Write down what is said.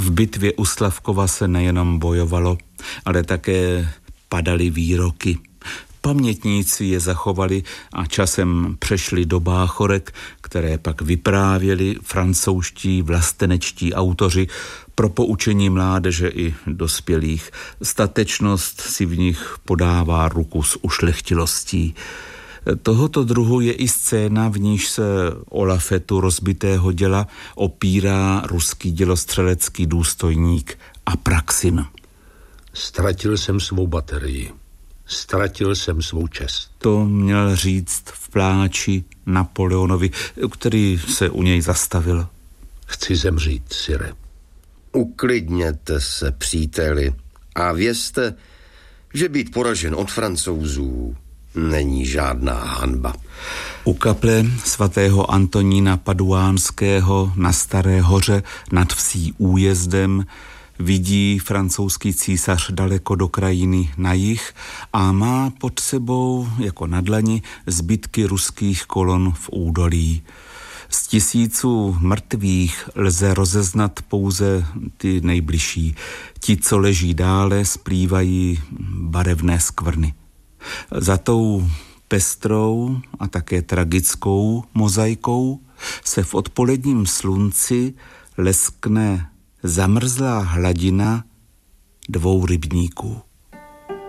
V bitvě u Slavkova se nejenom bojovalo, ale také padaly výroky. Pamětníci je zachovali a časem přešli do báchorek, které pak vyprávěli francouzští vlastenečtí autoři pro poučení mládeže i dospělých. Statečnost si v nich podává ruku s ušlechtilostí. Tohoto druhu je i scéna, v níž se o lafetu rozbitého děla opírá ruský dělostřelecký důstojník Apraxin. Ztratil jsem svou baterii. Ztratil jsem svou čest. To měl říct v pláči Napoleonovi, který se u něj zastavil. Chci zemřít, sire. Uklidněte se, příteli, a vězte, že být poražen od Francouzů není žádná hanba. U kaple svatého Antonína Paduánského na Staré hoře nad vsí Újezdem vidí francouzský císař daleko do krajiny na jih a má pod sebou jako na dlani zbytky ruských kolon v údolí. Z 1000 mrtvých lze rozeznat pouze ty nejbližší. Ti, co leží dále, splývají barevné skvrny. Za tou pestrou a také tragickou mozaikou se v odpoledním slunci leskne zamrzlá hladina 2 rybníků.